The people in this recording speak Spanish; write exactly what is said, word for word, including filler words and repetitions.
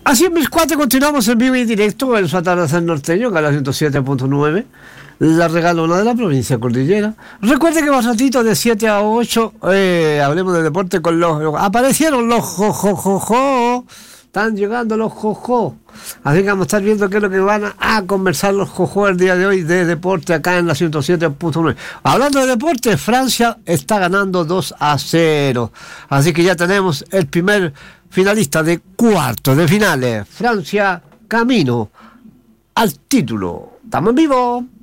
Así es, mis cuates, continuamos en vivo y directo en su atardecer norteño, Canal ciento siete punto nueve, la regalona de la provincia de Cordillera. Recuerde que más ratito de siete a ocho, eh, hablemos de deporte con los... los aparecieron los jojojojo, están llegando los jojo. Así que vamos a estar viendo qué es lo que van a, a conversar los jojo el día de hoy de deporte acá en la ciento siete punto nueve. Hablando de deporte, Francia está ganando dos a cero. Así que ya tenemos el primer finalista de cuartos de finales. Francia, camino al título. ¡Estamos en vivo!